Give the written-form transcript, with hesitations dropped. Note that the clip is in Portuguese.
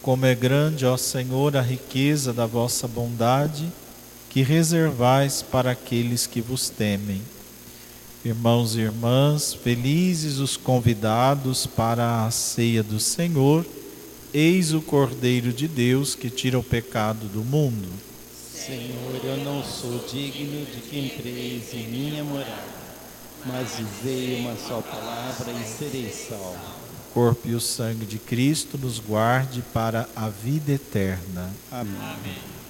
Como é grande, ó Senhor, a riqueza da vossa bondade, que reservais para aqueles que vos temem. Irmãos e irmãs, felizes os convidados para a ceia do Senhor. Eis o Cordeiro de Deus que tira o pecado do mundo. Senhor, eu não sou digno de que entreis em minha morada, mas dizei uma só palavra e serei salvo. O corpo e o sangue de Cristo nos guarde para a vida eterna. Amém.